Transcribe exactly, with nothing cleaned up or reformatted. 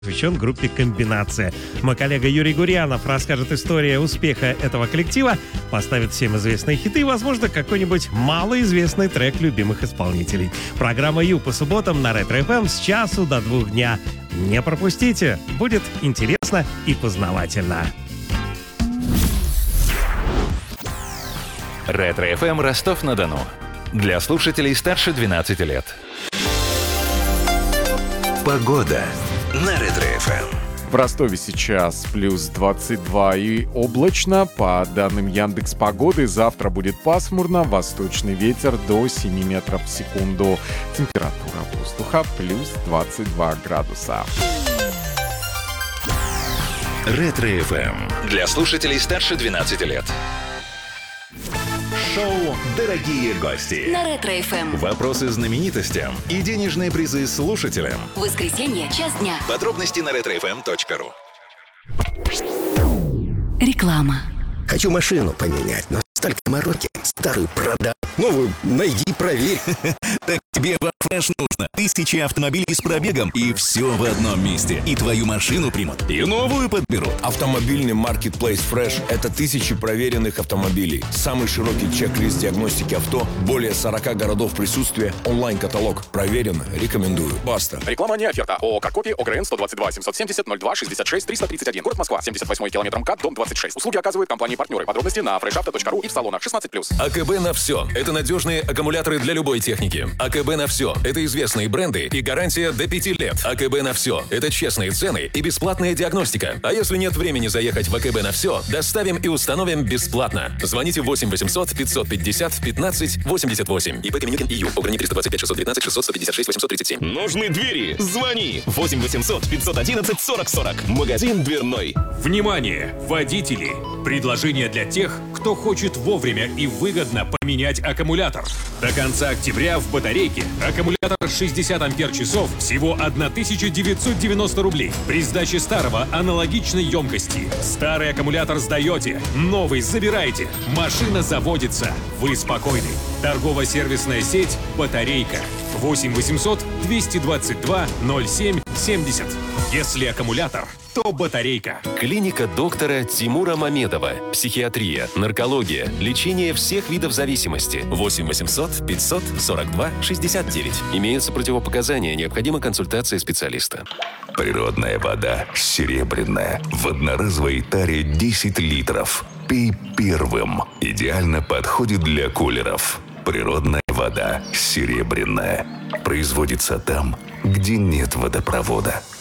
посвящен группе «Комбинация». Мой коллега Юрий Гурьянов расскажет историю успеха этого коллектива, поставит всем известные хиты и, возможно, какой-нибудь малоизвестный трек любимых исполнителей. Программа «Ю» по субботам на Ретро эф эм с часу до двух дня. Не пропустите, будет интересно и познавательно. Ретро эф эм Ростов-на-Дону. Для слушателей старше двенадцати лет. Погода на Ретро эф эм. В Ростове сейчас плюс двадцать два и облачно. По данным Яндекс.Погоды, завтра будет пасмурно, восточный ветер до семи метров в секунду. Температура воздуха плюс двадцать два градуса. Ретро эф эм. Для слушателей старше двенадцати лет. Шоу «Дорогие гости» на Ретро эф эм. Вопросы знаменитостям и денежные призы слушателям. Воскресенье, час дня. Подробности на ретро эф эм точка ру. Реклама. Хочу машину поменять, но столько мороки. Старую продам, новую найди, проверь. Так тебе во Фреш нужно. Тысячи автомобилей с пробегом, и все в одном месте. И твою машину примут, и новую подберут. Автомобильный маркетплейс Fresh – это тысячи проверенных автомобилей. Самый широкий чек-лист диагностики авто, более сорока городов присутствия, онлайн-каталог. Проверено, рекомендую. Баста. Реклама не оферта. ООО «Каркопи», ОГРН сто двадцать два семьсот семьдесят ноль два шестьдесят шесть триста тридцать один. Город Москва, семьдесят восьмой километр МКАД, дом двадцать шесть. Услуги оказывают компании-партнеры. Подробности на фреш авто точка ру и в салонах шестнадцать плюс. АКБ на все. Это надежные аккумуляторы для любой техники. АКБ на все. Это известные бренды и гарантия до пяти лет. АКБ на все. Это честные цены и бесплатная диагностика. А если нет времени заехать в АКБ на все, доставим и установим бесплатно. Звоните восемь восемьсот пятьсот пятьдесят пятнадцать восемьдесят восемь. ИП Каменюкин ИЮ. ОГРН триста двадцать пять шестьсот девятнадцать шестьсот сто пятьдесят шесть восемьсот тридцать семь. Нужны двери? Звони восемь восемьсот пятьсот одиннадцать сорок сорок. Магазин дверной. Внимание, водители! Предложение для тех, кто хочет вовремя и выгодно поменять аккумулятор. До конца октября в батарейке аккумулятор шестьдесят ампер-часов всего тысяча девятьсот девяносто рублей. При сдаче старого аналогичной емкости. Старый аккумулятор сдаете, новый забираете. Машина заводится. Вы спокойны. Торгово-сервисная сеть «Батарейка». восемь восемьсот двести двадцать два ноль семь семьдесят. Если аккумулятор, то батарейка. Клиника доктора Тимура Мамедова. Психиатрия, наркология, лечение всех видов зависимости. восемь восемьсот пятьсот сорок два шестьдесят девять. Имеются противопоказания, необходима консультация специалиста. Природная вода серебряная. В одноразовой таре десять литров. Пей первым. Идеально подходит для кулеров. Природная вода серебряная. Производится там, где нет водопровода.